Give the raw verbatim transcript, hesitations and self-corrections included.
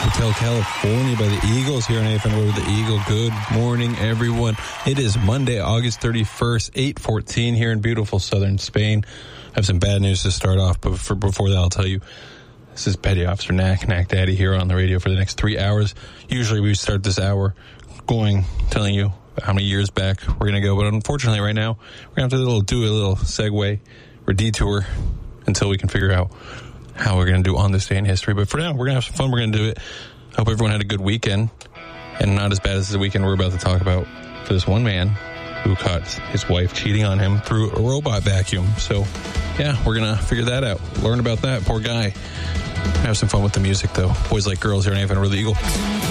Hotel California by the Eagles here on A F M Road with the Eagle. Good morning, everyone. It is Monday, August thirty-first, eight fourteen here in beautiful southern Spain. I have some bad news to start off, but for, before that, I'll tell you, this is Petty Officer Knack, Knack Daddy here on the radio for the next three hours. Usually we start this hour going, telling you how many years back we're going to go, but unfortunately right now, we're going to have to do a little, do a little segue or detour until we can figure out how we're going to do on this day in history. But for now, we're going to have some fun. We're going to do it. I hope everyone had a good weekend and not as bad as the weekend we're about to talk about for this one man who caught his wife cheating on him through a robot vacuum. So, yeah, we're going to figure that out. Learn about that. Poor guy. Have some fun with the music, though. Boys Like Girls here on A F M Road with the Eagle.